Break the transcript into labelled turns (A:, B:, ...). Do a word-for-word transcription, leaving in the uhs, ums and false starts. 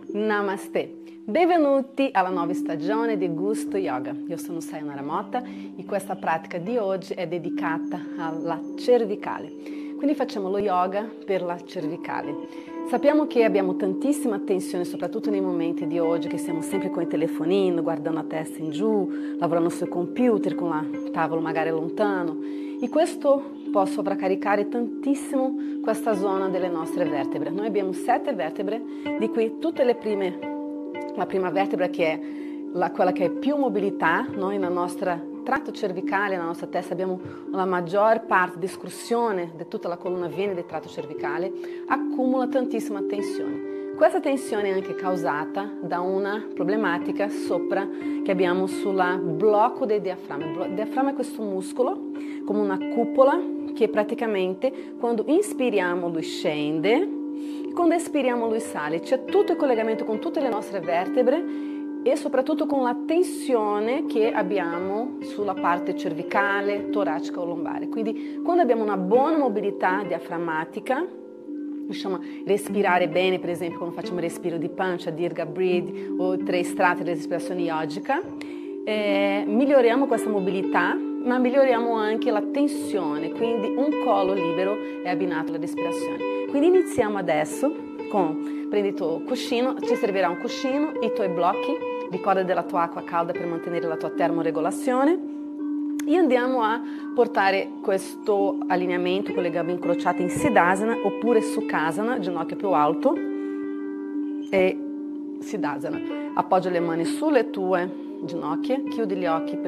A: Namastê! Benvenuti alla nuova stagione di Gusto Yoga. Io sono Sayonara Motta e questa pratica di oggi è dedicata alla cervicale. Quindi facciamo lo yoga per la cervicale. Sappiamo che abbiamo tantissima tensione, soprattutto nei momenti di oggi, che siamo sempre con il telefonino, guardando la testa in giù, lavorando sul computer, con il tavolo magari lontano. E questo può sovraccaricare tantissimo questa zona delle nostre vertebre. Noi abbiamo sette vertebre, di cui tutte le prime, la prima vertebra che è la, quella che è più mobilità, noi nel nostro tratto cervicale, nella nostra testa abbiamo la maggior parte di escursione di tutta la colonna vena del tratto cervicale, accumula tantissima tensione. Questa tensione è anche causata da una problematica sopra che abbiamo sul blocco del diaframma. Il diaframma è questo muscolo, come una cupola, che praticamente quando inspiriamo lui scende e quando espiriamo lui sale. C'è tutto il collegamento con tutte le nostre vertebre e soprattutto con la tensione che abbiamo sulla parte cervicale, toracica o lombare. Quindi quando abbiamo una buona mobilità diaframmatica, riusciamo a respirare bene, per esempio quando facciamo il respiro di pancia, Dirga Breathe o tre strati di respirazione yogica, eh, miglioriamo questa mobilità, ma miglioriamo anche la tensione, quindi un collo libero è abbinato alla respirazione. Quindi iniziamo adesso con, prendi il tuo cuscino, ci servirà un cuscino, i tuoi blocchi, ricorda della tua acqua calda per mantenere la tua termoregolazione e andiamo a portare questo allineamento con le gambe incrociate in Siddhasana oppure Sukhasana, ginocchio più alto e Siddhasana. Appoggia le mani sulle tue ginocchia, chiudi gli occhi per